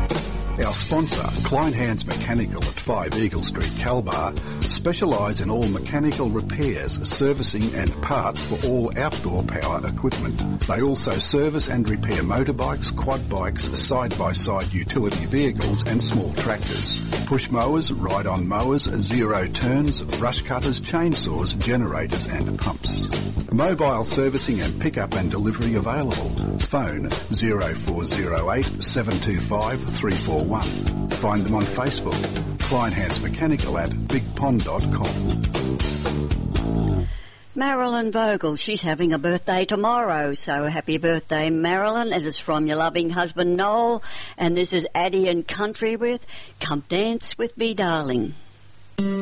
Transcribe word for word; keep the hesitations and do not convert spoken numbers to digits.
Our sponsor, Klein Hands Mechanical at five Eagle Street, Calbar, specialise in all mechanical repairs, servicing and parts for all outdoor power equipment. They also service and repair motorbikes, quad bikes, side-by-side utility vehicles and small tractors, push mowers, ride-on mowers, zero turns, brush cutters, chainsaws, generators and pumps. Mobile servicing and pick-up and delivery available. Phone zero four zero eight, seven two five, three four one. Find them on Facebook. Klein Hands Mechanical at big pond dot com. Marilyn Vogel, she's having a birthday tomorrow, so happy birthday, Marilyn. It is from your loving husband, Noel, and this is Addie and Country with Come Dance With Me, Darling.